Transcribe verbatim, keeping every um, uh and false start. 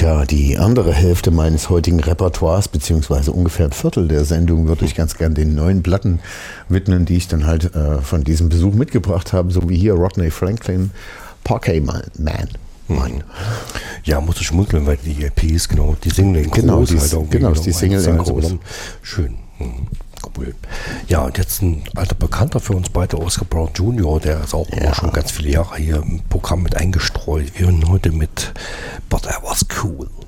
Tja, die andere Hälfte meines heutigen Repertoires, beziehungsweise ungefähr ein Viertel der Sendung, würde ich ganz gern den neuen Platten widmen, die ich dann halt äh, von diesem Besuch mitgebracht habe, so wie hier Rodney Franklin, Parquet Man. Mhm. Ja, musste schmunzeln, weil die E P ist genau die Single in genau, groß. Die, halt genau, ist die Single in groß. Schön. Mhm. Cool. Ja, und jetzt ein alter Bekannter für uns beide, Oscar Brown Junior, der ist auch ja. schon ganz viele Jahre hier im Programm mit eingestreut. Wir hören heute mit But I Was Cool.